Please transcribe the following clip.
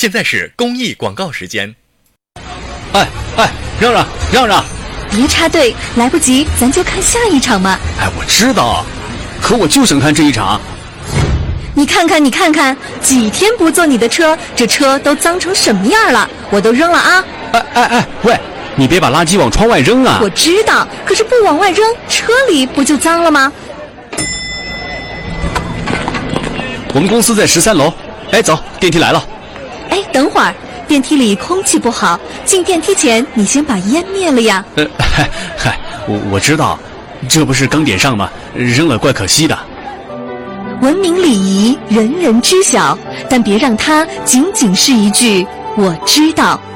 现在是公益广告时间。 哎，让让！ 别插队，来不及，咱就看下一场嘛。 哎，我知道，可我就想看这一场。 你看看，几天不坐你的车，这车都脏成什么样了？我都扔了啊！ 哎，喂，你别把垃圾往窗外扔啊！ 我知道，可是不往外扔，车里不就脏了吗？ 我们公司在13楼。哎，走，电梯来了。 哎，等会儿，电梯里空气不好，进电梯前你先把烟灭了呀。 嗨，我知道，这不是刚点上吗？扔了怪可惜的。 文明礼仪，人人知晓，但别让它仅仅是一句我知道。